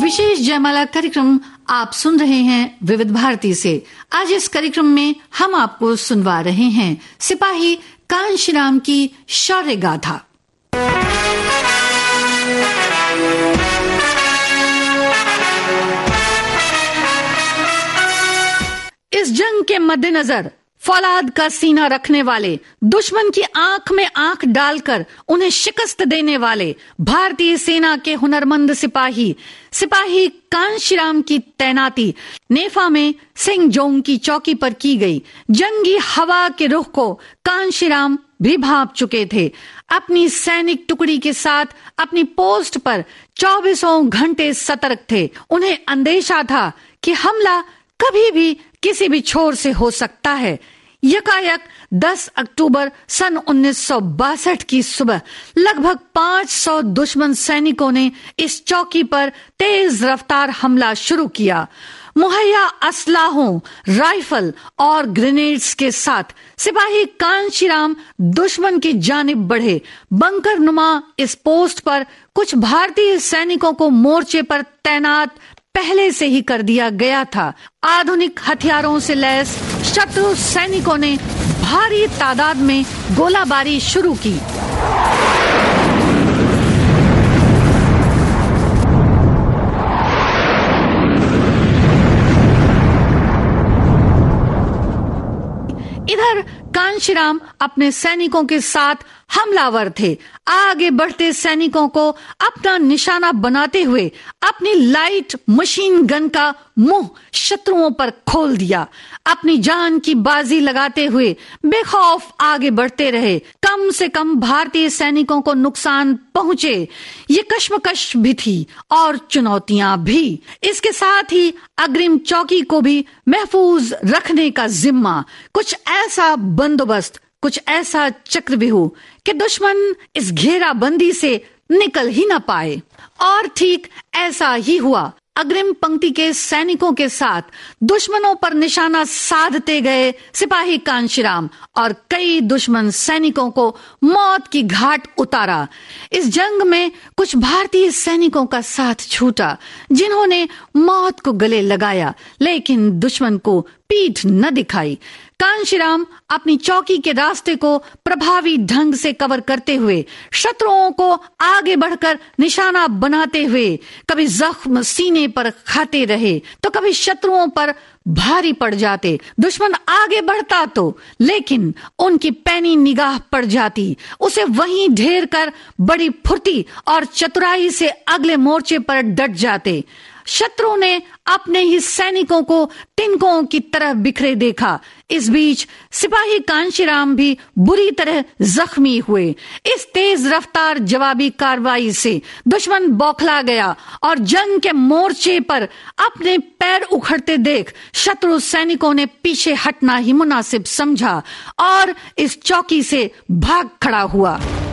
विशेष जयमाला कार्यक्रम आप सुन रहे हैं विविध भारती से। आज इस कार्यक्रम में हम आपको सुनवा रहे हैं सिपाही कांशीराम की शौर्य गाथा। इस जंग के मद्देनजर फौलाद का सीना रखने वाले, दुश्मन की आंख में आंख डालकर उन्हें शिकस्त देने वाले भारतीय सेना के हुनरमंद सिपाही कांशीराम की तैनाती नेफा में सिंगजोंग की चौकी पर की गई। जंगी हवा के रुख को कांशीराम भी भांप चुके थे। अपनी सैनिक टुकड़ी के साथ अपनी पोस्ट पर 24 घंटे सतर्क थे। उन्हें अंदेशा था कि हमला कभी भी किसी भी छोर से हो सकता है। यकायक 10 अक्टूबर सन 1962 की सुबह लगभग 500 दुश्मन सैनिकों ने इस चौकी पर तेज रफ्तार हमला शुरू किया। मुहैया असलाहों, राइफल और ग्रेनेड्स के साथ सिपाही कांशीराम दुश्मन की जानिब बढ़े। बंकर नुमा इस पोस्ट पर कुछ भारतीय सैनिकों को मोर्चे पर तैनात पहले से ही कर दिया गया था। आधुनिक हथियारों से लैस शत्रु सैनिकों ने भारी तादाद में गोलाबारी शुरू की। इधर कांशीराम अपने सैनिकों के साथ हमलावर थे। आगे बढ़ते सैनिकों को अपना निशाना बनाते हुए अपनी लाइट मशीन गन का मुंह शत्रुओं पर खोल दिया। अपनी जान की बाजी लगाते हुए बेखौफ आगे बढ़ते रहे। कम से कम भारतीय सैनिकों को नुकसान पहुंचे, ये कश्मकश भी थी और चुनौतियां भी। इसके साथ ही अग्रिम चौकी को भी महफूज रखने का जिम्मा। कुछ ऐसा बंदोबस्त, कुछ ऐसा चक्रव्यूह कि दुश्मन इस घेराबंदी से निकल ही न पाए। और ठीक ऐसा ही हुआ। अग्रिम पंक्ति के सैनिकों के साथ दुश्मनों पर निशाना साधते गए सिपाही कांशीराम और कई दुश्मन सैनिकों को मौत की घाट उतारा। इस जंग में कुछ भारतीय सैनिकों का साथ छूटा जिन्होंने मौत को गले लगाया, लेकिन दुश्मन को पीठ न दिखाई। कांशीराम अपनी चौकी के रास्ते को प्रभावी ढंग से कवर करते हुए शत्रुओं को आगे बढ़कर निशाना बनाते हुए कभी जख्म सीने पर खाते रहे तो कभी शत्रुओं पर भारी पड़ जाते। दुश्मन आगे बढ़ता तो लेकिन उनकी पैनी निगाह पड़ जाती। उसे वहीं ढेर कर बड़ी फुर्ती और चतुराई से अगले मोर्चे पर डट जाते। शत्रु ने अपने ही सैनिकों को तिनकों की तरह बिखरे देखा। इस बीच सिपाही कांशीराम भी बुरी तरह जख्मी हुए। इस तेज रफ्तार जवाबी कार्रवाई से दुश्मन बौखला गया और जंग के मोर्चे पर अपने पैर उखड़ते देख शत्रु सैनिकों ने पीछे हटना ही मुनासिब समझा और इस चौकी से भाग खड़ा हुआ।